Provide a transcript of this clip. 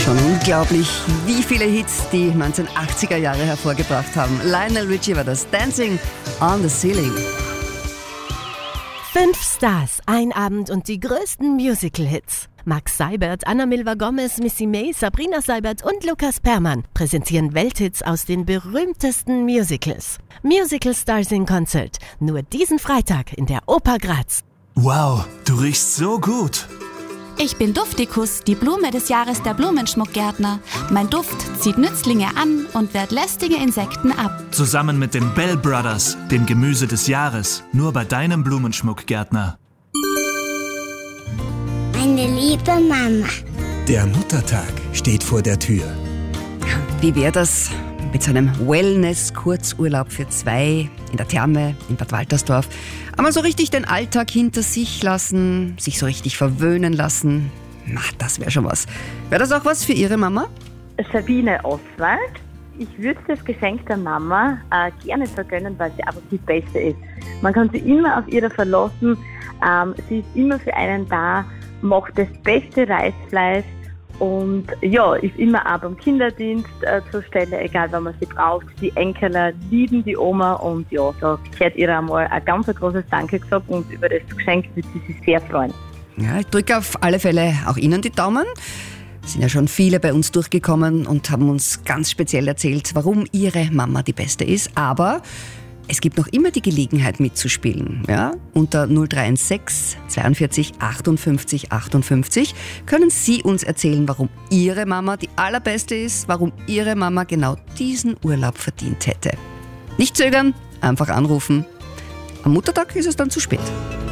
Schon unglaublich, wie viele Hits die 1980er Jahre hervorgebracht haben. Lionel Richie war das, Dancing on the Ceiling. 5 Stars, ein Abend und die größten Musical-Hits. Max Seibert, Anna Milva-Gomez, Missy May, Sabrina Seibert und Lukas Perrmann präsentieren Welthits aus den berühmtesten Musicals. Musical Stars in Concert, nur diesen Freitag in der Oper Graz. Wow, du riechst so gut. Ich bin Duftikus, die Blume des Jahres der Blumenschmuckgärtner. Mein Duft zieht Nützlinge an und wehrt lästige Insekten ab. Zusammen mit den Bell Brothers, dem Gemüse des Jahres. Nur bei deinem Blumenschmuckgärtner. Meine liebe Mama. Der Muttertag steht vor der Tür. Wie wäre das mit so einem Wellness-Kurzurlaub für 2 in der Therme in Bad Waltersdorf? Einmal so richtig den Alltag hinter sich lassen, sich so richtig verwöhnen lassen. Na, das wäre schon was. Wäre das auch was für Ihre Mama? Sabine Oswald. Ich würde das Geschenk der Mama gerne vergönnen, weil sie einfach die Beste ist. Man kann sie immer auf ihr verlassen. Sie ist immer für einen da, macht das beste Reisfleisch und ja, ist immer auch beim Kinderdienst zur Stelle, egal wann man sie braucht. Die Enkeler lieben die Oma und ja, da gehört ihr einmal ein ganz großes Danke gesagt und über das Geschenk wird sie sich sehr freuen. Ja, ich drücke auf alle Fälle auch Ihnen die Daumen. Es sind ja schon viele bei uns durchgekommen und haben uns ganz speziell erzählt, warum Ihre Mama die Beste ist. Aber es gibt noch immer die Gelegenheit mitzuspielen. Ja? Unter 0316 42 58 58 können Sie uns erzählen, warum Ihre Mama die allerbeste ist, warum Ihre Mama genau diesen Urlaub verdient hätte. Nicht zögern, einfach anrufen. Am Muttertag ist es dann zu spät.